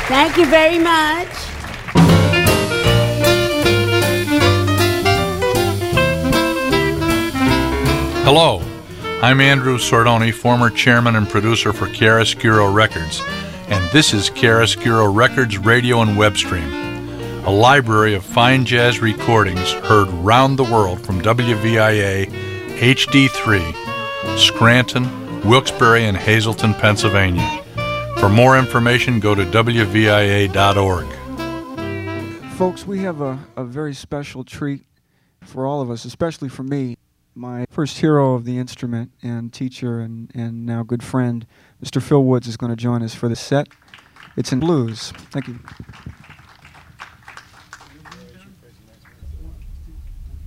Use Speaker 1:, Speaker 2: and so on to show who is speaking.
Speaker 1: Thank you very much.
Speaker 2: Hello, I'm Andrew Sordoni, former chairman and producer for Chiaroscuro Records, and this is Chiaroscuro Records Radio and Web Stream, a library of fine jazz recordings heard round the world from WVIA HD3, Scranton, Wilkes-Barre, and Hazleton, Pennsylvania. For more information, go to WVIA.org.
Speaker 3: Folks, we have a very special treat for all of us, especially for me. My first hero of the instrument and teacher and now good friend, Mr. Phil Woods, is going to join us for this set. It's in blues. Thank you.